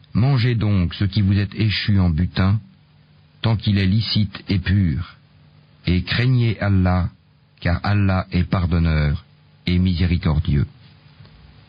Mangez donc ce qui vous est échu en butin, tant qu'il est licite et pur, et craignez Allah, car Allah est pardonneur et miséricordieux.